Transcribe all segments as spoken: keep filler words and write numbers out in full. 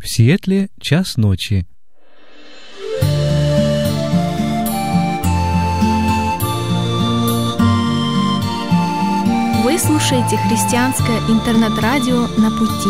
В Сиэтле час ночи. Вы слушаете христианское интернет-радио «На пути».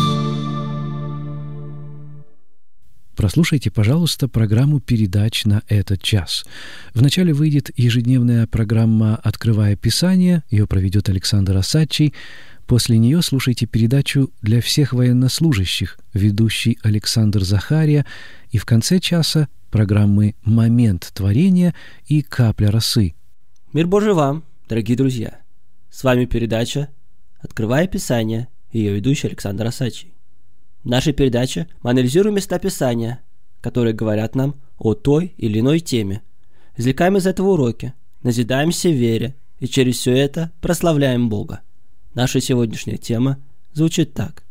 Прослушайте, пожалуйста, программу передач на этот час. Вначале выйдет ежедневная программа «Открывая Писание». Ее проведет Александр Осадчий. После нее слушайте передачу «Для всех военнослужащих», ведущий Александр Захария. И в конце часа программы «Момент творения» и «Капля росы». Мир Божий вам, дорогие друзья! С вами передача «Открывая Писание» и ее ведущий Александр Осадчий. В нашей передаче мы анализируем места Писания, которые говорят нам о той или иной теме, извлекаем из этого уроки, назидаемся в вере и через все это прославляем Бога. Наша сегодняшняя тема звучит так.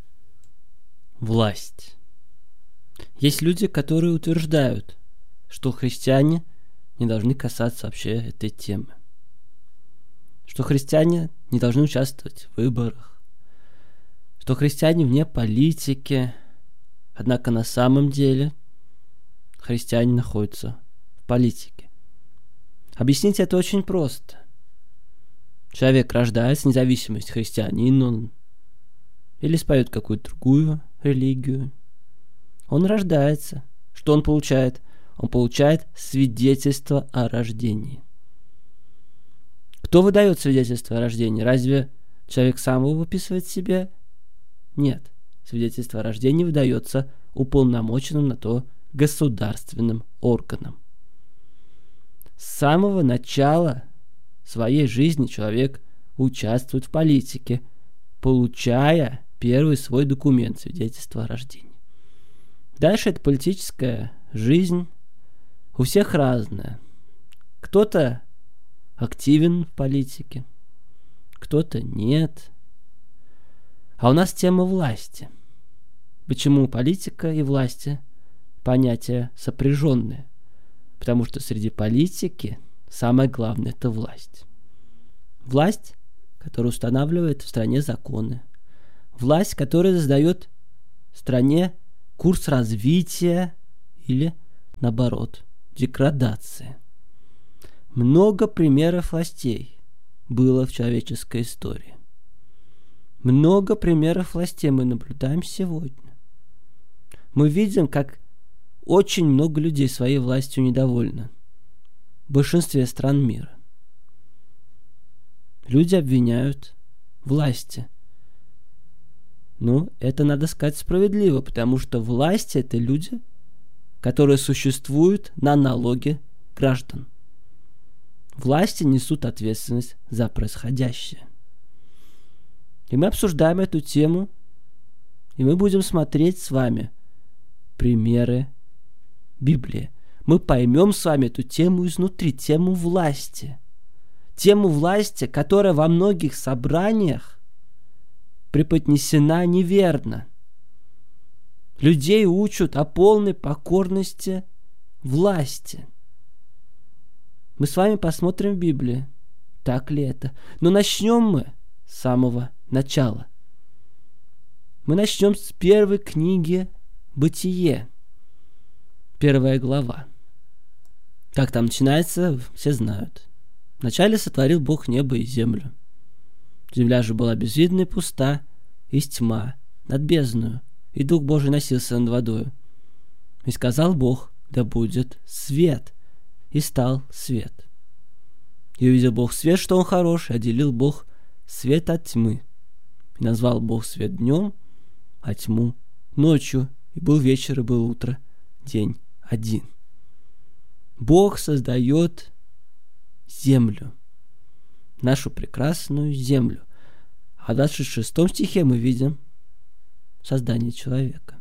Власть. Есть люди, которые утверждают, что христиане не должны касаться вообще этой темы, что христиане не должны участвовать в выборах, что христиане вне политики, однако на самом деле христиане находятся в политике. Объяснить это очень просто. Человек рождается, независимость христианин он, или споет какую-то другую религию. Он рождается. Что он получает? Он получает свидетельство о рождении. Кто выдает свидетельство о рождении? Разве человек сам его выписывает себе? Нет. Свидетельство о рождении выдается уполномоченным на то государственным органам. С самого начала своей жизни человек участвует в политике, получая первый свой документ, свидетельство о рождении. Дальше эта политическая жизнь у всех разная. Кто-то активен в политике, кто-то нет. А у нас тема власти. Почему политика и власти понятия сопряженные? Потому что среди политики самое главное – это власть. Власть, которая устанавливает в стране законы. Власть, которая задает стране курс развития или, наоборот, деградации. Много примеров властей было в человеческой истории. Много примеров властей мы наблюдаем сегодня. Мы видим, как очень много людей своей властью недовольны в большинстве стран мира. Люди обвиняют власти. Ну, это надо сказать справедливо, потому что власти – это люди, которые существуют на налоги граждан. Власти несут ответственность за происходящее. И мы обсуждаем эту тему, и мы будем смотреть с вами примеры Библии. Мы поймем с вами эту тему изнутри, тему власти. Тему власти, которая во многих собраниях преподнесена неверно. Людей учат о полной покорности власти. Мы с вами посмотрим в Библии, так ли это. Но начнем мы с самого начала. Мы начнем с первой книги «Бытие», первая глава. Как там начинается, все знают. Вначале сотворил Бог небо и землю. Земля же была безвидна и пуста, и тьма над бездною, и Дух Божий носился над водою. И сказал Бог: да будет свет, и стал свет. И увидел Бог свет, что он хорош, и отделил Бог свет от тьмы. И назвал Бог свет днем, а тьму ночью. И был вечер, и было утро, день один. Бог создает землю, нашу прекрасную землю. А в двадцать шестом стихе мы видим создание человека.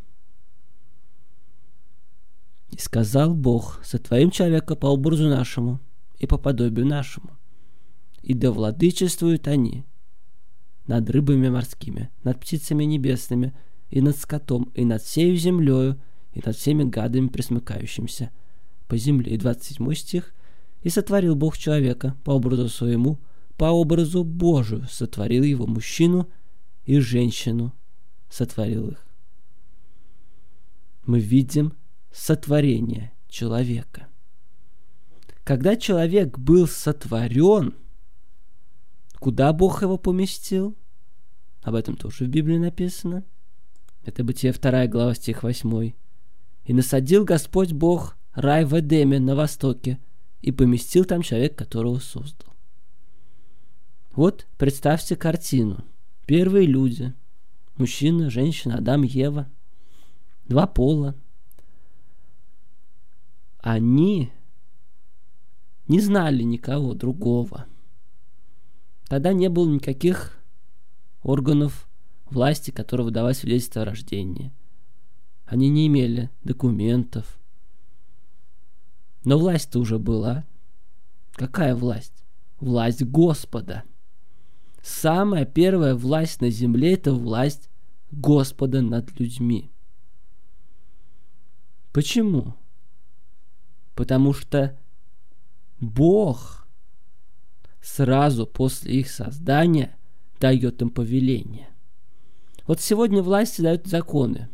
И сказал Бог: сотворим человека по образу нашему и по подобию нашему, и да владычествуют они над рыбами морскими, над птицами небесными, и над скотом, и над всею землею, и над всеми гадами, пресмыкающимися по земле. И двадцать седьмой стих. И сотворил Бог человека по образу своему, по образу Божию сотворил его, мужчину и женщину сотворил их. мы видим сотворение человека. Когда человек был сотворен, куда Бог его поместил? Об этом тоже в Библии написано. Это Бытие вторая глава, стих восьмой. «И насадил Господь Бог рай в Эдеме на востоке, и поместил там человека, которого создал». Вот представьте картину. Первые люди. Мужчина, женщина, Адам, Ева. Два пола. Они не знали никого другого. Тогда не было никаких органов власти, которые выдавали свидетельство о рождении. Они не имели документов. Но власть-то уже была. Какая власть? Власть Господа. Самая первая власть на земле – это власть Господа над людьми. Почему? Потому что Бог сразу после их создания дает им повеление. Вот сегодня власти дают законы,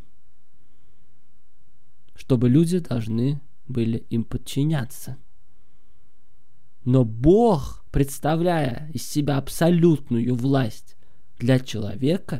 чтобы люди должны были им подчиняться. Но Бог, представляя из себя абсолютную власть для человека,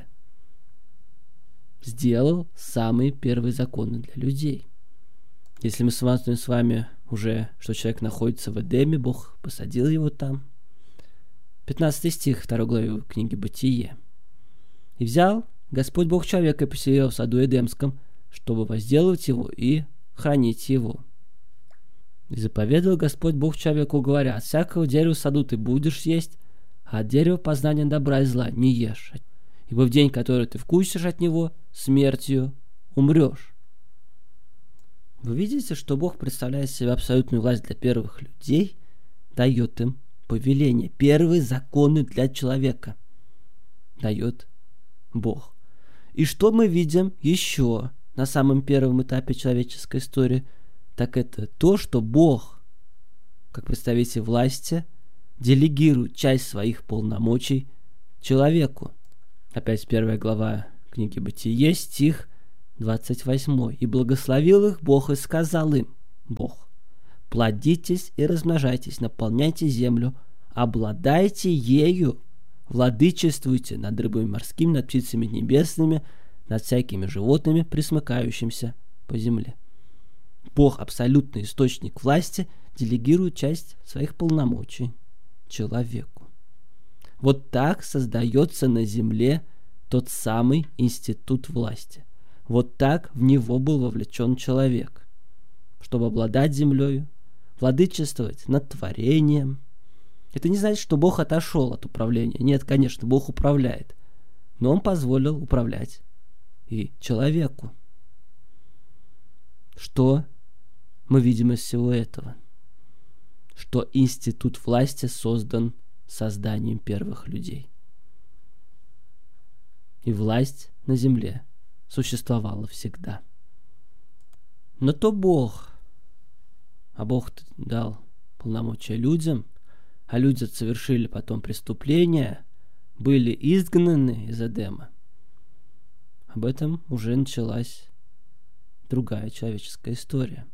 сделал самые первые законы для людей. Если мы смотрим с вами уже, что человек находится в Эдеме, Бог посадил его там. пятнадцатый стих второй главы книги «Бытие». «И взял Господь Бог человека и поселил в саду Эдемском, чтобы возделывать его и хранить его. И заповедовал Господь Бог человеку, говоря: от всякого дерева в саду ты будешь есть, а от дерева познания добра и зла не ешь. Ибо в день, который ты вкусишь от него, смертью умрешь». Вы видите, что Бог, представляет себе абсолютную власть для первых людей, дает им повеление. Первые законы для человека дает Бог. И что мы видим еще на самом первом этапе человеческой истории? Так это то, что Бог, как представитель власти, делегирует часть своих полномочий человеку. Опять первая глава книги «Бытие», стих двадцать восьмой. «И благословил их Бог, и сказал им, Бог: плодитесь и размножайтесь, наполняйте землю, обладайте ею, владычествуйте над рыбами морскими, над птицами небесными, над всякими животными, пресмыкающимися по земле». Бог, абсолютный источник власти, делегирует часть своих полномочий человеку. Вот так создается на земле тот самый институт власти. Вот так в него был вовлечен человек, чтобы обладать землей, владычествовать над творением. Это не значит, что Бог отошел от управления. Нет, конечно, Бог управляет, но Он позволил управлять и человеку. Что мы видим из всего этого? Что институт власти создан созданием первых людей. И власть на земле существовала всегда. Но то Бог, а Бог дал полномочия людям, а люди совершили потом преступления, были изгнаны из Эдема. Об этом уже началась другая человеческая история.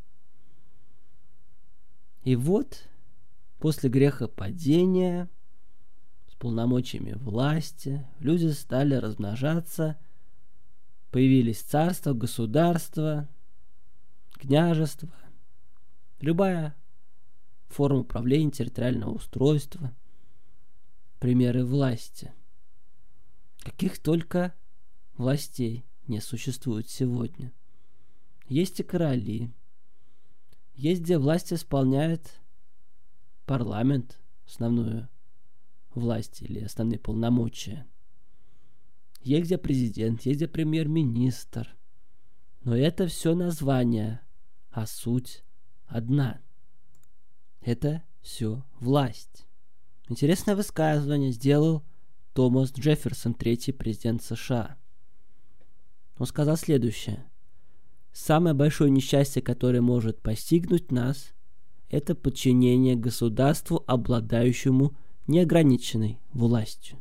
И вот после грехопадения с полномочиями власти люди стали размножаться, появились царства, государства, княжества, любая форма управления, территориального устройства, примеры власти. Каких только властей не существует сегодня. Есть и короли, есть, где власть исполняет парламент, основную власть или основные полномочия. Есть, где президент, есть, где премьер-министр. Но это все названия, а суть одна. Это все власть. Интересное высказывание сделал Томас Джефферсон, третий президент США. Он сказал следующее: самое большое несчастье, которое может постигнуть нас, это подчинение государству, обладающему неограниченной властью.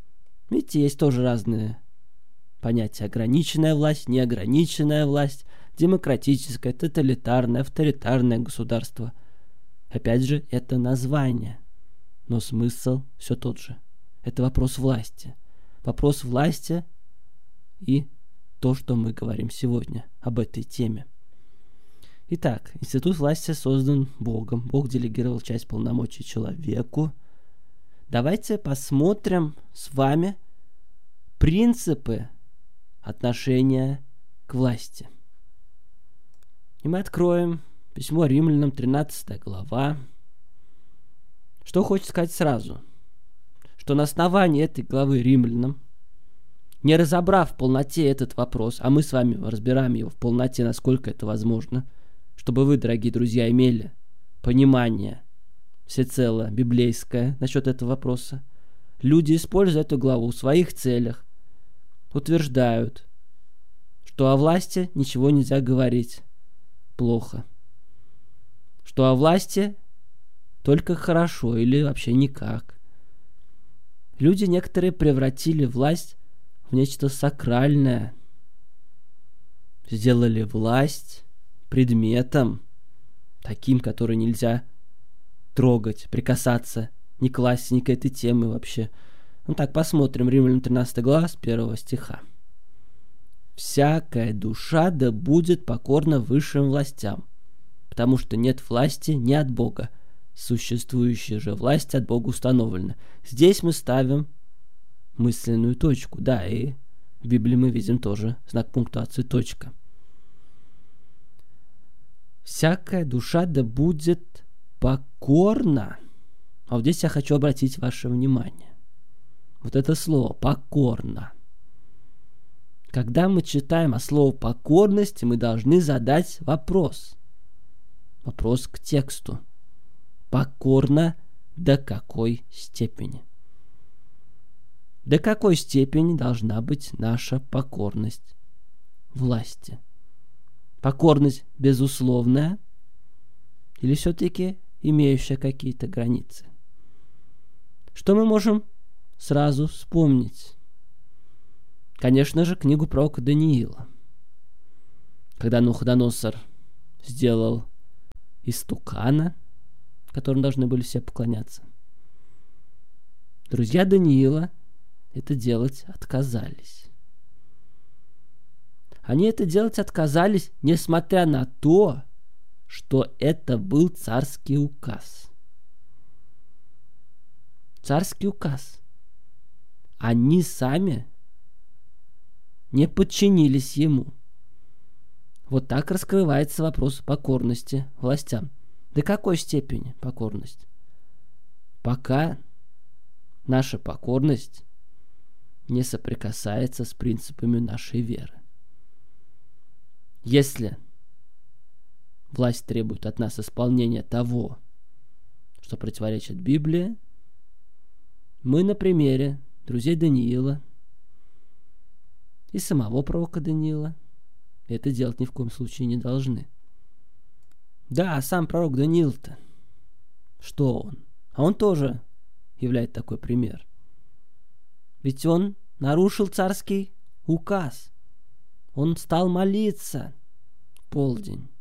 Видите, есть тоже разные понятия: ограниченная власть, неограниченная власть, демократическое, тоталитарное, авторитарное государство. Опять же, это название, но смысл все тот же. Это вопрос власти. Вопрос власти и то, что мы говорим сегодня об этой теме. Итак, институт власти создан Богом. Бог делегировал часть полномочий человеку. Давайте посмотрим с вами принципы отношения к власти. И мы откроем письмо Римлянам, тринадцатая глава. Что хочет сказать сразу? Что на основании этой главы Римлянам, не разобрав в полноте этот вопрос, а мы с вами разбираем его в полноте, насколько это возможно, чтобы вы, дорогие друзья, имели понимание всецело библейское насчет этого вопроса, люди, используя эту главу в своих целях, утверждают, что о власти ничего нельзя говорить плохо, что о власти только хорошо или вообще никак. Люди некоторые превратили власть в нечто сакральное, сделали власть предметом, таким, который нельзя трогать, прикасаться, не класть ни к этой теме вообще. Ну так, посмотрим, Римлянам тринадцатая глава с первого стиха. «Всякая душа да будет покорна высшим властям, потому что нет власти ни от Бога, существующая же власть от Бога установлена». Здесь мы ставим мысленную точку. Да, и в Библии мы видим тоже знак пунктуации точка. «Всякая душа да будет покорна». А вот здесь я хочу обратить ваше внимание. Вот это слово «покорно». Когда мы читаем о слове «покорности», мы должны задать вопрос. Вопрос к тексту. Покорно до какой степени? До какой степени должна быть наша покорность власти? Покорность безусловная или все-таки имеющая какие-то границы? Что мы можем сразу вспомнить? Конечно же, книгу пророка Даниила. Когда Навуходоносор сделал истукана, которым должны были все поклоняться, друзья Даниила это делать отказались. Они это делать отказались, несмотря на то, что это был царский указ. Царский указ. Они сами не подчинились ему. Вот так раскрывается вопрос покорности властям. До какой степени покорность? Пока наша покорность не соприкасается с принципами нашей веры. Если власть требует от нас исполнения того, что противоречит Библии, мы на примере друзей Даниила и самого пророка Даниила это делать ни в коем случае не должны. Да, сам пророк Даниил-то, что он? А он тоже является такой пример. Ведь он нарушил царский указ. Он стал молиться в полдень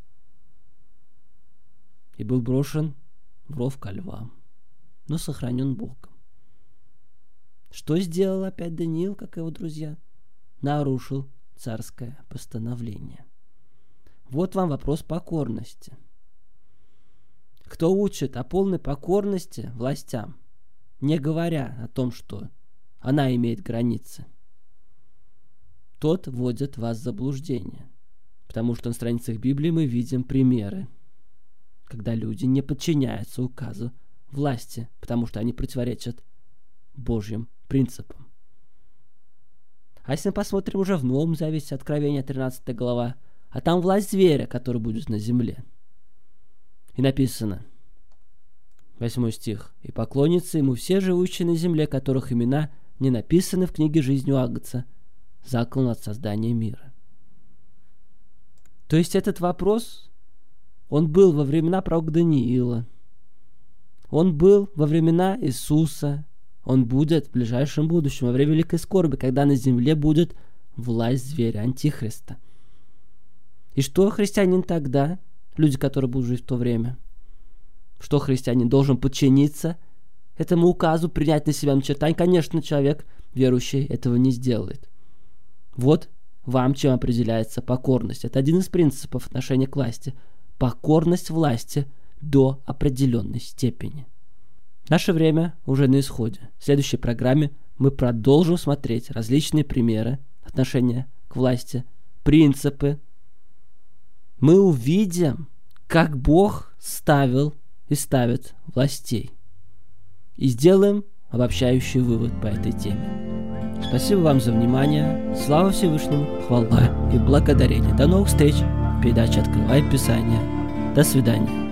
и был брошен в ров ко львам, но сохранен Богом. Что сделал опять Даниил, как его друзья? Нарушил царское постановление. Вот вам вопрос покорности. Кто учит о полной покорности властям, не говоря о том, что она имеет границы, тот вводит вас в заблуждение. Потому что на страницах Библии мы видим примеры, когда люди не подчиняются указу власти, потому что они противоречат Божьим принципам. А если мы посмотрим уже в Новом Завете, Откровение, тринадцатая глава, а там власть зверя, который будет на земле. И написано, восьмой стих, «И поклонятся ему все живущие на земле, которых имена не написаны в книге жизни у Агнца, заклан от создания мира». То есть этот вопрос, он был во времена пророка Даниила, он был во времена Иисуса, он будет в ближайшем будущем, во время великой скорби, когда на земле будет власть зверя, антихриста. И что христианин тогда, люди, которые будут жить в то время, что христианин должен подчиниться этому указу, принять на себя начертание? Конечно, человек верующий этого не сделает. Вот вам чем определяется покорность. Это один из принципов отношения к власти. Покорность власти до определенной степени. Наше время уже на исходе. В следующей программе мы продолжим смотреть различные примеры отношения к власти, принципы. Мы увидим, как Бог ставил и ставит властей. И сделаем обобщающий вывод по этой теме. Спасибо вам за внимание. Слава Всевышнему, хвала и благодарение. До новых встреч в передаче «Открывай Писание». До свидания.